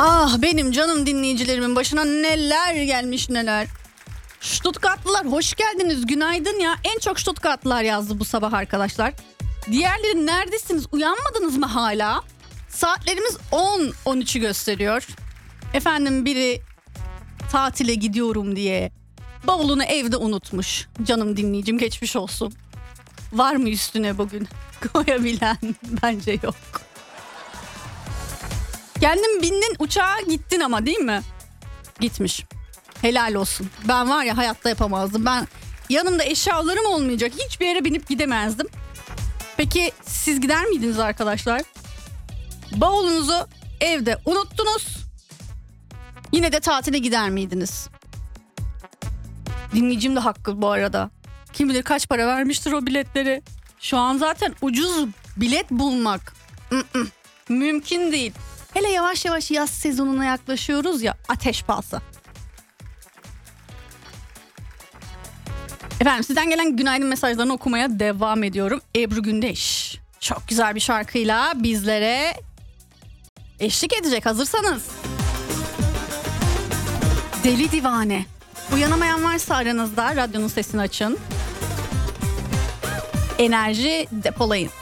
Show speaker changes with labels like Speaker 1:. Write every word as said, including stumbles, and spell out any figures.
Speaker 1: Ah benim canım dinleyicilerimin başına neler gelmiş neler. Stuttgartlılar hoş geldiniz, günaydın ya. En çok Stuttgartlılar yazdı bu sabah arkadaşlar. Diğerleri neredesiniz, uyanmadınız mı hala? Saatlerimiz on on üçü gösteriyor. Efendim biri tatile gidiyorum diye bavulunu evde unutmuş. Canım dinleyicim, geçmiş olsun. Var mı üstüne bugün koyabilen? Bence yok. Kendin bindin uçağa gittin ama değil mi? Gitmiş. Helal olsun. Ben var ya hayatta yapamazdım. Ben yanımda eşyalarım olmayacak hiçbir yere binip gidemezdim. Peki siz gider miydiniz arkadaşlar? Bavulunuzu evde unuttunuz. Yine de tatile gider miydiniz? Dinleyicim de haklı bu arada. Kim bilir kaç para vermiştir o biletleri. Şu an zaten ucuz bilet bulmak ı-ı, mümkün değil. Hele yavaş yavaş yaz sezonuna yaklaşıyoruz ya, ateş pahası. Efendim sizden gelen günaydın mesajlarını okumaya devam ediyorum. Ebru Gündeş çok güzel bir şarkıyla bizlere eşlik edecek, hazırsanız. Deli Divane. Uyanamayan varsa aranızda radyonun sesini açın. Enerji depolayın.